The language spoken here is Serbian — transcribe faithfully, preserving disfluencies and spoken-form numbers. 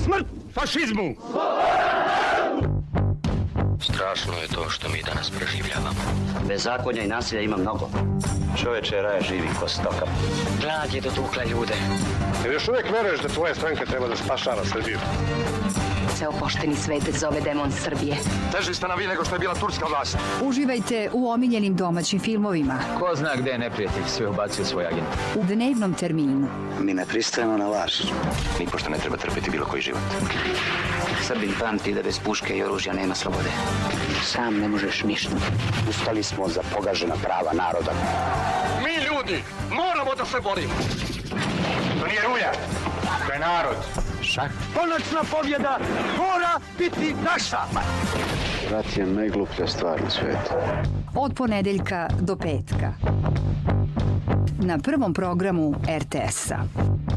Smrt fašizmu! Strašno je to što mi danas proživljavamo. Bezakonja i nasilja ima mnogo. Čoveče, raja živi ko stoka. Glad je dotukla ljude. Jer još uvijek veruješ da tvoja stranka treba da spašava Srbiju? Ceo pošteni svet zove demon Srbije. Teži ste na vi nego što je bila turska vlast. Uživajte u omiljenim domaćim filmovima. Ko zna gde je neprijatelj, sve ubacio svoj agent. U dnevnom terminu. Mi ne pristajemo na laž. Nipošto ne treba trpeti bilo koji život. Srbin pamti da bez puške i oružja nema slobode. Sam ne možeš ništa. Ustali smo za pogažena prava naroda. Mi ljudi moramo da se borimo. To nije Ruja, to je narod. Šah. Konačna pobjeda mora biti naša. Rat je najgluplja stvar na svijetu. Od ponedeljka do petka. Na prvom programu er te esa.